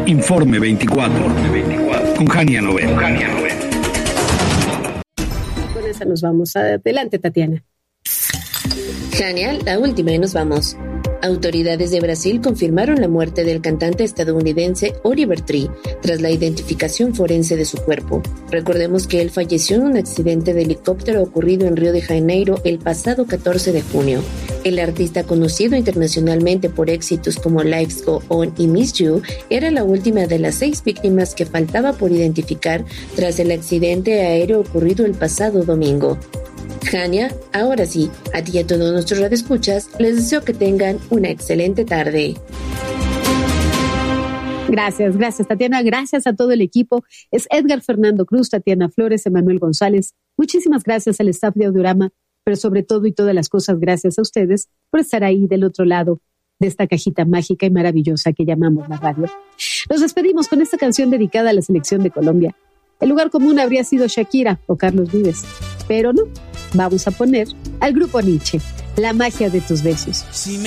Informe 24. Con Jania Novel. Con esa nos vamos. Adelante, Tatiana. Genial, la última y nos vamos. Autoridades de Brasil confirmaron la muerte del cantante estadounidense Oliver Tree tras la identificación forense de su cuerpo. Recordemos que él falleció en un accidente de helicóptero ocurrido en Río de Janeiro el pasado 14 de junio. El artista, conocido internacionalmente por éxitos como Lights Go On y Miss You, era la última de las 6 víctimas que faltaba por identificar tras el accidente aéreo ocurrido el pasado domingo. Jania, ahora sí, a ti y a todos nuestros radioescuchas, les deseo que tengan una excelente tarde. Gracias, Tatiana. Gracias a todo el equipo. Es Edgar Fernando Cruz, Tatiana Flores, Emanuel González. Muchísimas gracias al staff de Audiorama, pero sobre todo y todas las cosas, gracias a ustedes por estar ahí del otro lado de esta cajita mágica y maravillosa que llamamos la radio. Nos despedimos con esta canción dedicada a la selección de Colombia. El lugar común habría sido Shakira o Carlos Vives, pero no. Vamos a poner al grupo Nietzsche, La magia de tus besos.